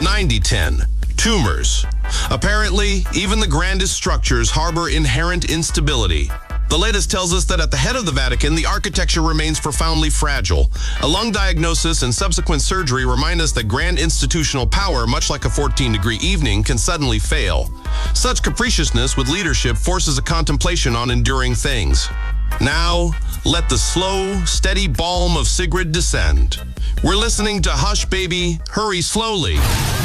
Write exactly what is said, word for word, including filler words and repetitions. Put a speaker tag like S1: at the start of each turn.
S1: ninety ten. Tumors. Apparently, even the grandest structures harbor inherent instability. The latest tells us that at the head of the Vatican, the architecture remains profoundly fragile. A lung diagnosis and subsequent surgery remind us that grand institutional power, much like a fourteen degree evening, can suddenly fail. Such capriciousness with leadership forces a contemplation on enduring things. Now, let the slow, steady balm of Sigrid descend. We're listening to Hush Baby, Hurry Slowly.